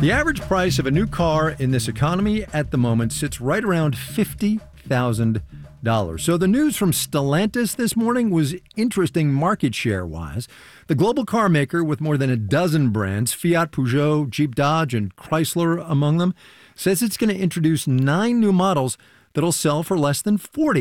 The average price of a new car in this economy at the moment sits right around $50,000. So the news from Stellantis this morning was interesting market share-wise. The global car maker with more than a dozen brands, Fiat, Peugeot, Jeep, Dodge, and Chrysler among them, says it's going to introduce 9 new models that'll sell for less than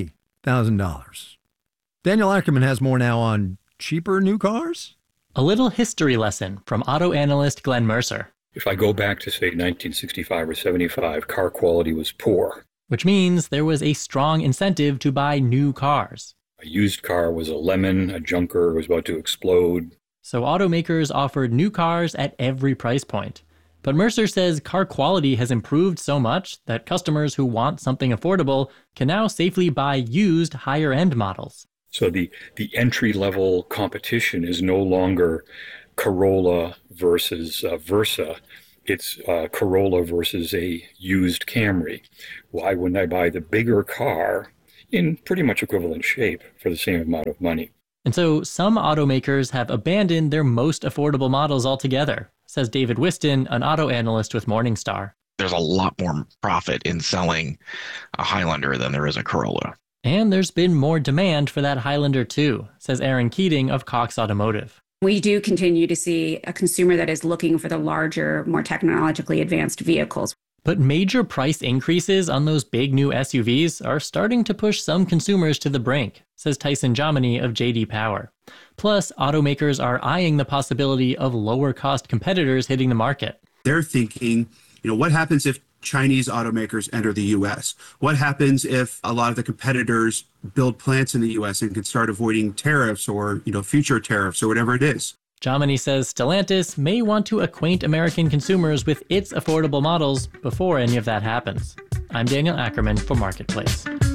$40,000. Daniel Ackerman has more now on cheaper new cars. A little history lesson from auto analyst Glenn Mercer. If I go back to, say, 1965 or 75, car quality was poor. Which means there was a strong incentive to buy new cars. A used car was a lemon, a junker was about to explode. So automakers offered new cars at every price point. But Mercer says car quality has improved so much that customers who want something affordable can now safely buy used higher-end models. So the entry-level competition is no longer Corolla versus Versa. It's Corolla versus a used Camry. Why wouldn't I buy the bigger car in pretty much equivalent shape for the same amount of money? And so some automakers have abandoned their most affordable models altogether, says David Whiston, an auto analyst with Morningstar. There's a lot more profit in selling a Highlander than there is a Corolla. And there's been more demand for that Highlander too, says Aaron Keating of Cox Automotive. We do continue to see a consumer that is looking for the larger, more technologically advanced vehicles. But major price increases on those big new SUVs are starting to push some consumers to the brink, says Tyson Jominy of JD Power. Plus, automakers are eyeing the possibility of lower-cost competitors hitting the market. They're thinking, what happens if Chinese automakers enter the U.S.? What happens if a lot of the competitors build plants in the U.S. and can start avoiding tariffs or, future tariffs or whatever it is? Jominy says Stellantis may want to acquaint American consumers with its affordable models before any of that happens. I'm Daniel Ackerman for Marketplace.